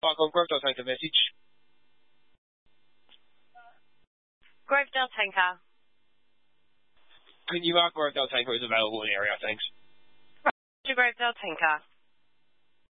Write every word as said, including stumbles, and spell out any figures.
Park on Grovedale Tanker message. Grovedale Tanker. Can you mark Grovedale Tanker is available in the area, thanks. Roger, Grovedale Tanker.